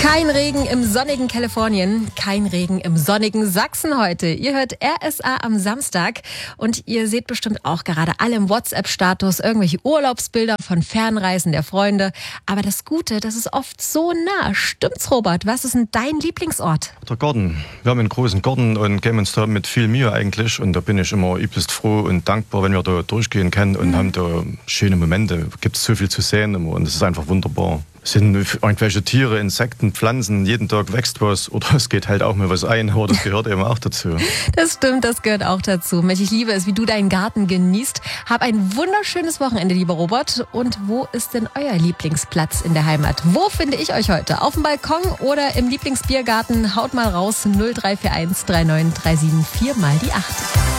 Kein Regen im sonnigen Kalifornien, kein Regen im sonnigen Sachsen heute. Ihr hört RSA am Samstag und ihr seht bestimmt auch gerade alle im WhatsApp-Status irgendwelche Urlaubsbilder von Fernreisen der Freunde. Aber das Gute, das ist oft so nah. Stimmt's, Robert? Was ist denn dein Lieblingsort? Der Garten. Wir haben einen großen Garten und geben uns da mit viel Mühe eigentlich. Und da bin ich immer übelst froh und dankbar, wenn wir da durchgehen können und haben da schöne Momente. Gibt es so viel zu sehen immer und es ist einfach wunderbar. Es sind irgendwelche Tiere, Insekten, Pflanzen, jeden Tag wächst was oder es geht halt auch mal was ein, aber das gehört eben auch dazu. Das stimmt, das gehört auch dazu. Mensch, ich liebe es, wie du deinen Garten genießt. Hab ein wunderschönes Wochenende, lieber Robert. Und wo ist denn euer Lieblingsplatz in der Heimat? Wo finde ich euch heute? Auf dem Balkon oder im Lieblingsbiergarten? Haut mal raus, 0341 3937 4 mal die 8.